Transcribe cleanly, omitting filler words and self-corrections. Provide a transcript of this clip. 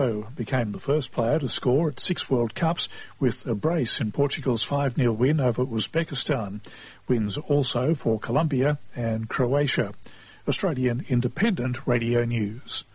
became the first player to score at 6 World Cups with a brace in Portugal's 5-0 win over Uzbekistan. Wins also for Colombia and Croatia. Australian Independent Radio News.